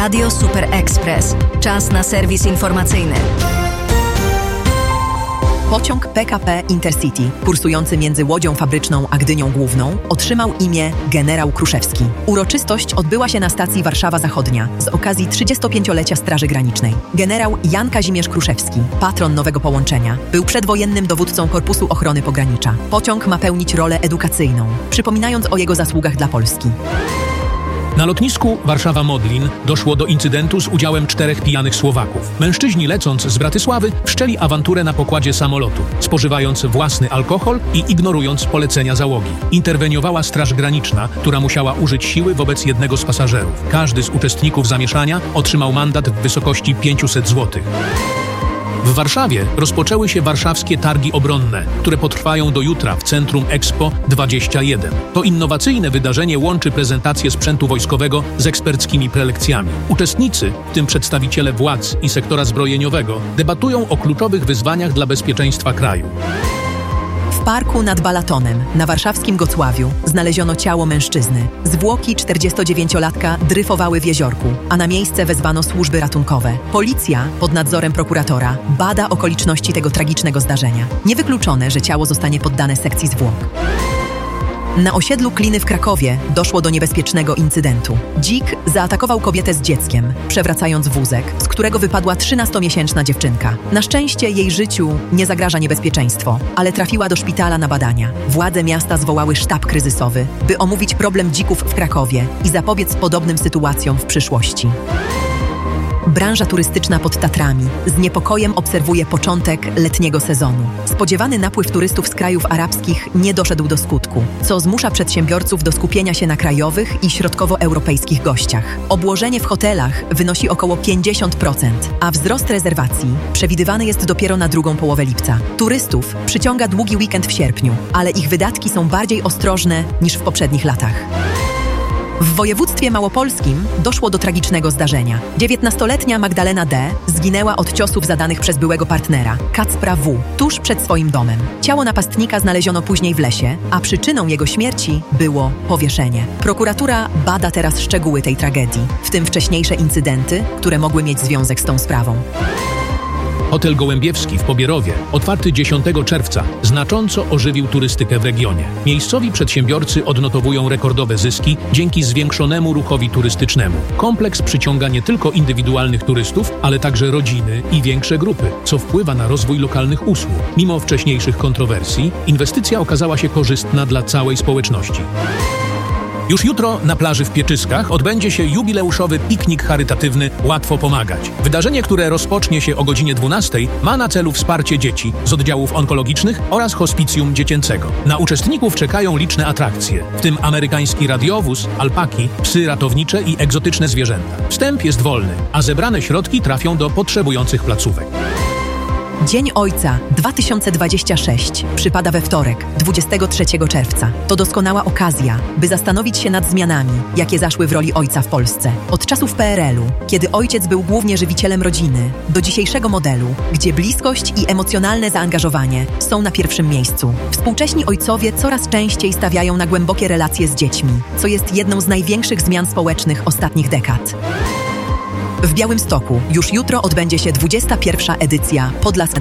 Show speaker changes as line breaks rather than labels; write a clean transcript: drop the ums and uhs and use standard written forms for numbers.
Radio Super Express. Czas na serwis informacyjny.
Pociąg PKP Intercity, kursujący między Łodzią Fabryczną a Gdynią Główną, otrzymał imię Generał Kruszewski. Uroczystość odbyła się na stacji Warszawa Zachodnia z okazji 35-lecia Straży Granicznej. Generał Jan Kazimierz Kruszewski, patron nowego połączenia, był przedwojennym dowódcą Korpusu Ochrony Pogranicza. Pociąg ma pełnić rolę edukacyjną, przypominając o jego zasługach dla Polski.
Na lotnisku Warszawa-Modlin doszło do incydentu z udziałem 4 pijanych Słowaków. Mężczyźni, lecąc z Bratysławy, wszczęli awanturę na pokładzie samolotu, spożywając własny alkohol i ignorując polecenia załogi. Interweniowała Straż Graniczna, która musiała użyć siły wobec jednego z pasażerów. Każdy z uczestników zamieszania otrzymał mandat w wysokości 500 zł. W Warszawie rozpoczęły się warszawskie targi obronne, które potrwają do jutra w Centrum Expo 21. To innowacyjne wydarzenie łączy prezentację sprzętu wojskowego z eksperckimi prelekcjami. Uczestnicy, w tym przedstawiciele władz i sektora zbrojeniowego, debatują o kluczowych wyzwaniach dla bezpieczeństwa kraju.
W parku nad Balatonem, na warszawskim Gocławiu, znaleziono ciało mężczyzny. Zwłoki 49-latka dryfowały w jeziorku, a na miejsce wezwano służby ratunkowe. Policja, pod nadzorem prokuratora, bada okoliczności tego tragicznego zdarzenia. Niewykluczone, że ciało zostanie poddane sekcji zwłok. Na osiedlu Kliny w Krakowie doszło do niebezpiecznego incydentu. Dzik zaatakował kobietę z dzieckiem, przewracając wózek, z którego wypadła 13-miesięczna dziewczynka. Na szczęście jej życiu nie zagraża niebezpieczeństwo, ale trafiła do szpitala na badania. Władze miasta zwołały sztab kryzysowy, by omówić problem dzików w Krakowie i zapobiec podobnym sytuacjom w przyszłości. Branża turystyczna pod Tatrami z niepokojem obserwuje początek letniego sezonu. Spodziewany napływ turystów z krajów arabskich nie doszedł do skutku, co zmusza przedsiębiorców do skupienia się na krajowych i środkowoeuropejskich gościach. Obłożenie w hotelach wynosi około 50%, a wzrost rezerwacji przewidywany jest dopiero na drugą połowę lipca. Turystów przyciąga długi weekend w sierpniu, ale ich wydatki są bardziej ostrożne niż w poprzednich latach. W województwie małopolskim doszło do tragicznego zdarzenia. 19-letnia Magdalena D. zginęła od ciosów zadanych przez byłego partnera, Kacpra W., tuż przed swoim domem. Ciało napastnika znaleziono później w lesie, a przyczyną jego śmierci było powieszenie. Prokuratura bada teraz szczegóły tej tragedii, w tym wcześniejsze incydenty, które mogły mieć związek z tą sprawą.
Hotel Gołębiewski w Pobierowie, otwarty 10 czerwca, znacząco ożywił turystykę w regionie. Miejscowi przedsiębiorcy odnotowują rekordowe zyski dzięki zwiększonemu ruchowi turystycznemu. Kompleks przyciąga nie tylko indywidualnych turystów, ale także rodziny i większe grupy, co wpływa na rozwój lokalnych usług. Mimo wcześniejszych kontrowersji, inwestycja okazała się korzystna dla całej społeczności. Już jutro na plaży w Pieczyskach odbędzie się jubileuszowy piknik charytatywny Łatwo Pomagać. Wydarzenie, które rozpocznie się o godzinie 12, ma na celu wsparcie dzieci z oddziałów onkologicznych oraz hospicjum dziecięcego. Na uczestników czekają liczne atrakcje, w tym amerykański radiowóz, alpaki, psy ratownicze i egzotyczne zwierzęta. Wstęp jest wolny, a zebrane środki trafią do potrzebujących placówek.
Dzień Ojca 2026 przypada we wtorek, 23 czerwca. To doskonała okazja, by zastanowić się nad zmianami, jakie zaszły w roli ojca w Polsce. Od czasów PRL-u, kiedy ojciec był głównie żywicielem rodziny, do dzisiejszego modelu, gdzie bliskość i emocjonalne zaangażowanie są na pierwszym miejscu. Współcześni ojcowie coraz częściej stawiają na głębokie relacje z dziećmi, co jest jedną z największych zmian społecznych ostatnich dekad. W Białymstoku już jutro odbędzie się 21. edycja Podlaska